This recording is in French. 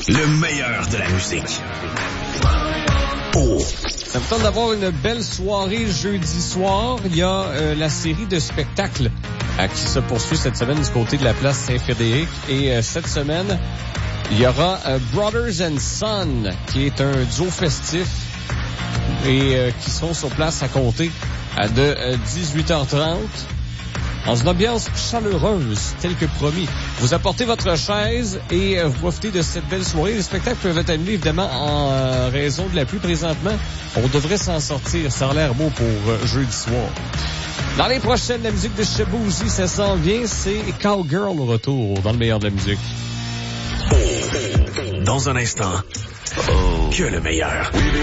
Le meilleur de la musique. Oh. Ça me tente d'avoir une belle soirée jeudi soir. Il y a la série de spectacles qui se poursuit cette semaine du côté de la place Saint-Frédéric. Et cette semaine, il y aura Brothers and Son, qui est un duo festif et qui sont sur place à compter de 18h30. Dans une ambiance chaleureuse, tel que promis. Vous apportez votre chaise et vous profitez de cette belle soirée. Les spectacles peuvent être annulés, évidemment, en raison de la pluie présentement. On devrait s'en sortir. Ça a l'air beau pour jeudi soir. Dans les prochaines, la musique de Shaboozey, ça s'en vient. C'est Cowgirl au retour dans le meilleur de la musique. Dans un instant, que le meilleur.